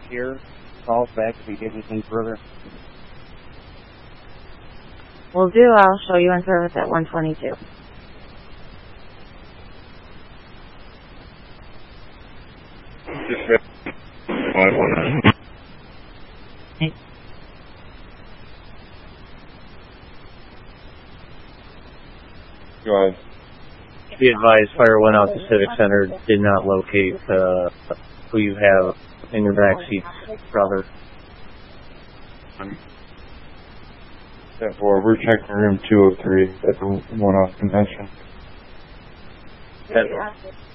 here. Call us back if you get anything further. Will do. I'll show you in service at 122. Go ahead. Be advised, fire went out to Civic Center, did not locate who you have in your backseat, brother. We're checking room 203 at the one-off convention. Yes.